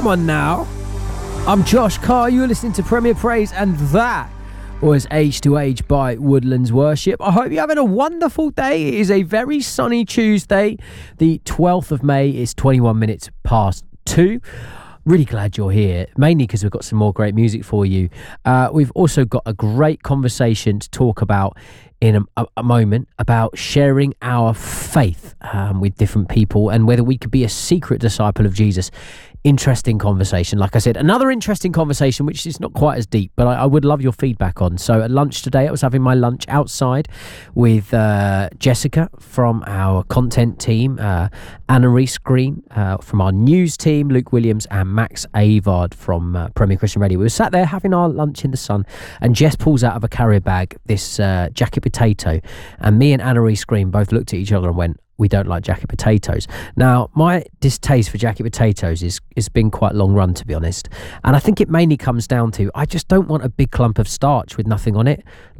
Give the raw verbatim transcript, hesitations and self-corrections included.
Come on now. I'm Josh Carr. You're listening to Premier Praise, and that was Age to Age by Woodlands Worship. I hope you're having a wonderful day. It is a very sunny Tuesday. The twelfth of May is twenty-one minutes past two. Really glad you're here, mainly because we've got some more great music for you. Uh, we've also got a great conversation to talk about in a, a, a moment about sharing our faith um, with different people and whether we could be a secret disciple of Jesus. Interesting conversation. Like I said, another interesting conversation, which is not quite as deep, but I, I would love your feedback on. So at lunch today, I was having my lunch outside with uh, Jessica from our content team, uh, Anna-Reese Green uh, from our news team, Luke Williams and Max Avard from uh, Premier Christian Radio. We were sat there having our lunch in the sun, and Jess pulls out of a carrier bag this uh, jacket potato, and me and Anna-Reese Green both looked at each other and went, we don't like jacket potatoes. Now, my distaste for jacket potatoes is has been quite long run, to be honest. And I think it mainly comes down to, I just don't want a big clump of starch with nothing on it.